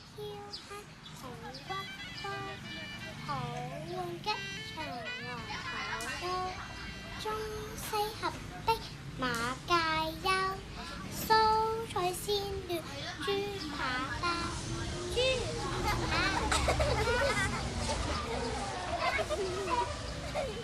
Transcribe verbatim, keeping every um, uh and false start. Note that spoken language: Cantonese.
要看紅骨多，好換吉祥來頭刀，中西合璧馬介休，蔬菜鮮嫩豬扒包，豬扒包。